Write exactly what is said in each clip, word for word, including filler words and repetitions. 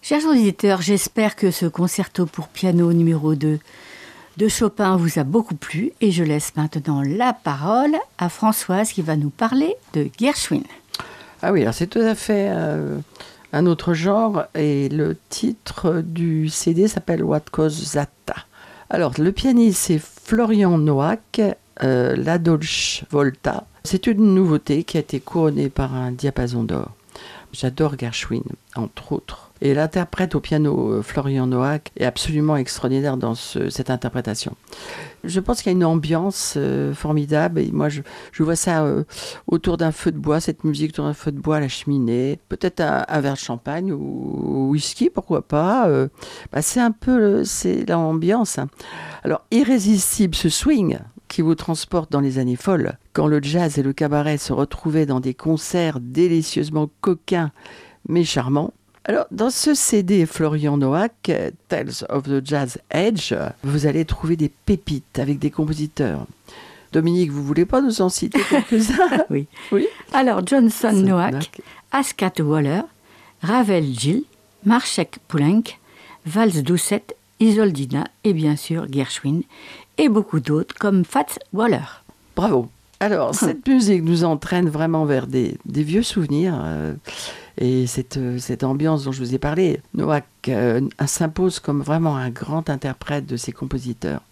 Chers auditeurs, j'espère que ce concerto pour piano numéro deux de Chopin vous a beaucoup plu et je laisse maintenant la parole à Françoise qui va nous parler de Gershwin. Ah oui, alors c'est tout à fait euh, un autre genre et le titre du C D s'appelle What Caused That. Alors le pianiste c'est Florian Noack, euh, la Dolce Volta. C'est une nouveauté qui a été couronnée par un diapason d'or. J'adore Gershwin, entre autres. Et l'interprète au piano, Florian Noack, est absolument extraordinaire dans ce, cette interprétation. Je pense qu'il y a une ambiance euh, formidable. Et moi, je, je vois ça euh, autour d'un feu de bois, cette musique autour d'un feu de bois à la cheminée. Peut-être un, un verre de champagne ou, ou whisky, pourquoi pas. Euh, bah, c'est un peu c'est l'ambiance. Hein. Alors, irrésistible, ce swing qui vous transporte dans les années folles, quand le jazz et le cabaret se retrouvaient dans des concerts délicieusement coquins mais charmants. Alors, dans ce C D Florian Noack, Tales of the Jazz Age, vous allez trouver des pépites avec des compositeurs. Dominique, vous voulez pas nous en citer quelques-uns? Oui. Oui. Alors, Johnson Noack, Askat Waller, Ravel Gil, Marcek Poulenc, Vals Doucet, Isoldina et bien sûr Gershwin et beaucoup d'autres comme Fats Waller. Bravo. Alors, cette musique nous entraîne vraiment vers des, des vieux souvenirs. Euh, et cette, cette ambiance dont je vous ai parlé, Noack euh, s'impose comme vraiment un grand interprète de ses compositeurs.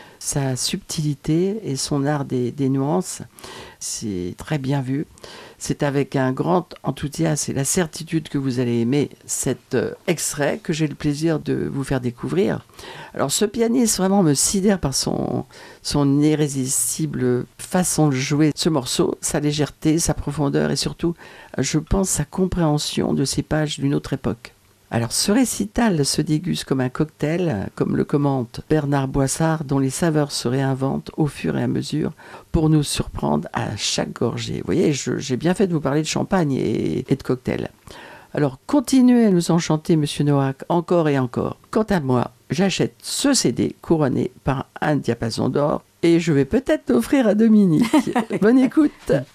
Sa subtilité et son art des, des nuances, c'est très bien vu. C'est avec un grand enthousiasme et la certitude que vous allez aimer cet euh, extrait que j'ai le plaisir de vous faire découvrir. Alors ce pianiste vraiment me sidère par son, son irrésistible façon de jouer ce morceau, sa légèreté, sa profondeur et surtout, je pense, sa compréhension de ces pages d'une autre époque. Alors ce récital se déguste comme un cocktail, comme le commente Bernard Boissard, dont les saveurs se réinventent au fur et à mesure pour nous surprendre à chaque gorgée. Vous voyez, je, j'ai bien fait de vous parler de champagne et, et de cocktail. Alors continuez à nous enchanter, Monsieur Noack, encore et encore. Quant à moi, j'achète ce C D couronné par un diapason d'or et je vais peut-être l'offrir à Dominique. Bonne écoute.